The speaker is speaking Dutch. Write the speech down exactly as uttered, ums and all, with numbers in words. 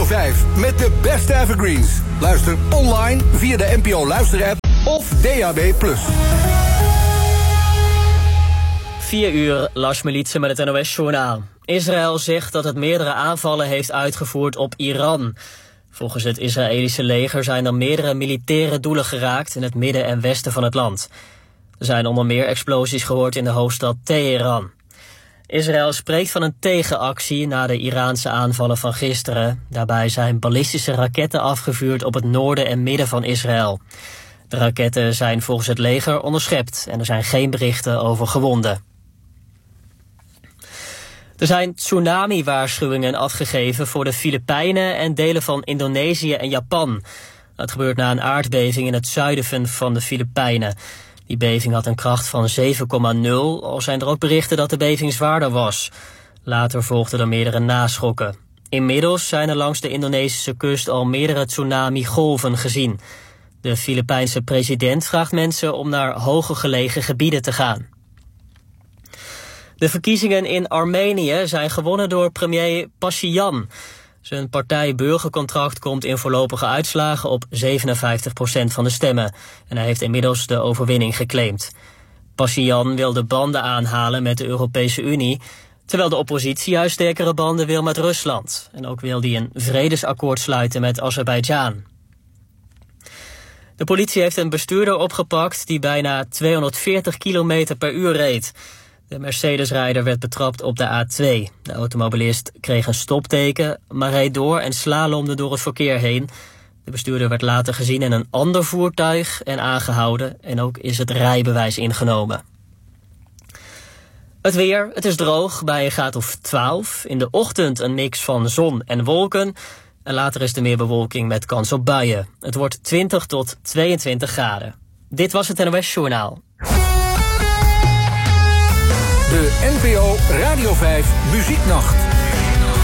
Radio vijf met de beste evergreens. Luister online via de N P O luisterapp of D A B plus. Vier uur, Lars Militsen met het N O S-journaal. Israël zegt dat het meerdere aanvallen heeft uitgevoerd op Iran. Volgens het Israëlische leger zijn er meerdere militaire doelen geraakt in het midden en westen van het land. Er zijn onder meer explosies gehoord in de hoofdstad Teheran. Israël spreekt van een tegenactie na de Iraanse aanvallen van gisteren. Daarbij zijn ballistische raketten afgevuurd op het noorden en midden van Israël. De raketten zijn volgens het leger onderschept en er zijn geen berichten over gewonden. Er zijn tsunami-waarschuwingen afgegeven voor de Filipijnen en delen van Indonesië en Japan. Dat gebeurt na een aardbeving in het zuiden van de Filipijnen. Die beving had een kracht van zeven komma nul, al zijn er ook berichten dat de beving zwaarder was. Later volgden er meerdere naschokken. Inmiddels zijn er langs de Indonesische kust al meerdere tsunami-golven gezien. De Filipijnse president vraagt mensen om naar hoger gelegen gebieden te gaan. De verkiezingen in Armenië zijn gewonnen door premier Pashinyan. Zijn partij Burgercontract komt in voorlopige uitslagen op zevenenvijftig procent van de stemmen. En hij heeft inmiddels de overwinning geclaimd. Pashinyan wil de banden aanhalen met de Europese Unie, terwijl de oppositie juist sterkere banden wil met Rusland. En ook wil hij een vredesakkoord sluiten met Azerbeidzjan. De politie heeft een bestuurder opgepakt die bijna tweehonderdveertig kilometer per uur reed. De Mercedes-rijder werd betrapt op de A twee. De automobilist kreeg een stopteken, maar reed door en slalomde door het verkeer heen. De bestuurder werd later gezien in een ander voertuig en aangehouden. En ook is het rijbewijs ingenomen. Het weer, het is droog bij een graad of twaalf. In de ochtend een mix van zon en wolken. En later is er meer bewolking met kans op buien. Het wordt twintig tot tweeëntwintig graden. Dit was het N O S-journaal. De N P O Radio vijf Muzieknacht.